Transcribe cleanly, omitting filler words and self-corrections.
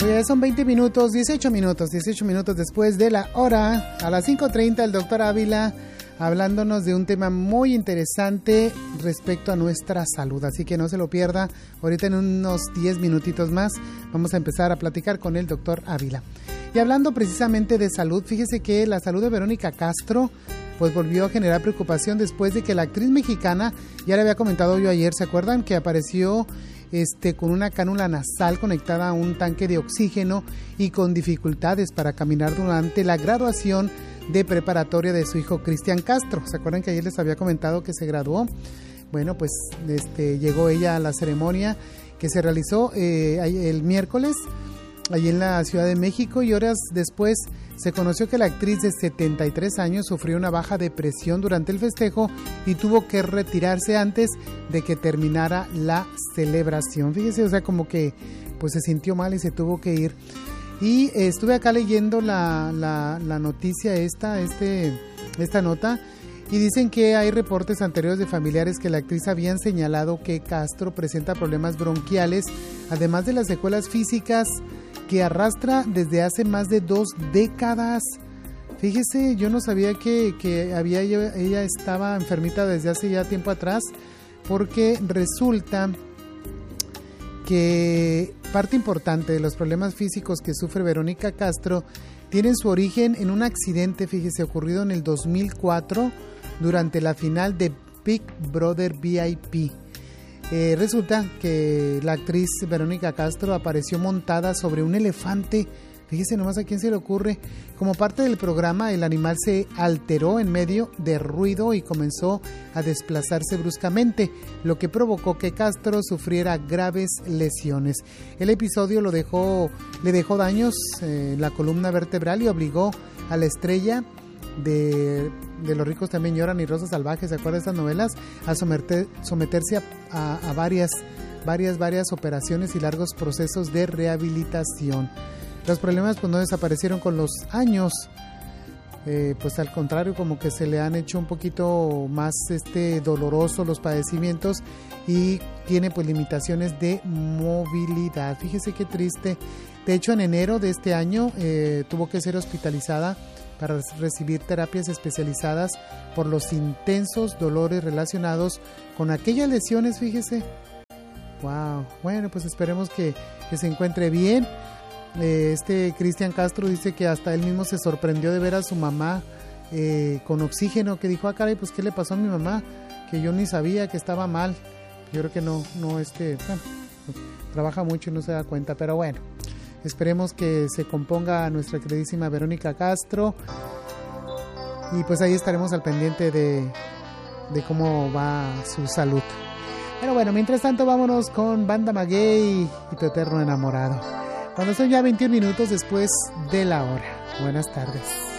Pues ya son 18 minutos después de la hora. A las 5:30 el doctor Ávila hablándonos de un tema muy interesante respecto a nuestra salud, así que no se lo pierda. Ahorita en unos 10 minutitos más vamos a empezar a platicar con el doctor Ávila. Y hablando precisamente de salud, fíjese que la salud de Verónica Castro pues volvió a generar preocupación después de que la actriz mexicana, ya le había comentado yo ayer, ¿se acuerdan? Que apareció con una cánula nasal conectada a un tanque de oxígeno y con dificultades para caminar durante la graduación de preparatoria de su hijo Cristian Castro. ¿Se acuerdan que ayer les había comentado que se graduó? Bueno, pues llegó ella a la ceremonia que se realizó el miércoles allí en la Ciudad de México, y horas después se conoció que la actriz de 73 años sufrió una baja depresión durante el festejo y tuvo que retirarse antes de que terminara la celebración. Fíjese, o sea, como que pues se sintió mal y se tuvo que ir. Y estuve acá leyendo la noticia esta nota, y dicen que hay reportes anteriores de familiares que la actriz habían señalado que Castro presenta problemas bronquiales, además de las secuelas físicas que arrastra desde hace más de 2 décadas. Fíjese, yo no sabía que ella estaba enfermita desde hace ya tiempo atrás, porque resulta que parte importante de los problemas físicos que sufre Verónica Castro tienen su origen en un accidente, fíjese, ocurrido en el 2004 durante la final de Big Brother VIP. Resulta que la actriz Verónica Castro apareció montada sobre un elefante. Fíjese nomás a quién se le ocurre. Como parte del programa, el animal se alteró en medio de ruido y comenzó a desplazarse bruscamente, lo que provocó que Castro sufriera graves lesiones. El episodio le dejó daños en la columna vertebral y obligó a la estrella de Los ricos también lloran y Rosa salvaje, ¿se acuerdan de estas novelas? A someterse a varias operaciones y largos procesos de rehabilitación. Los problemas pues no desaparecieron con los años, pues al contrario, como que se le han hecho un poquito más dolorosos los padecimientos, y tiene pues limitaciones de movilidad. Fíjese qué triste. De hecho, en enero de este año tuvo que ser hospitalizada para recibir terapias especializadas por los intensos dolores relacionados con aquellas lesiones, fíjese. Wow. Bueno, pues esperemos que se encuentre bien. Cristian Castro dice que hasta él mismo se sorprendió de ver a su mamá con oxígeno, que dijo, caray, pues ¿qué le pasó a mi mamá? Que yo ni sabía que estaba mal. Yo creo que no trabaja mucho y no se da cuenta, pero bueno, esperemos que se componga nuestra queridísima Verónica Castro, y pues ahí estaremos al pendiente de cómo va su salud. Pero bueno, mientras tanto vámonos con Banda Maguey y Tu Eterno Enamorado, cuando son ya 21 minutos después de la hora. Buenas tardes.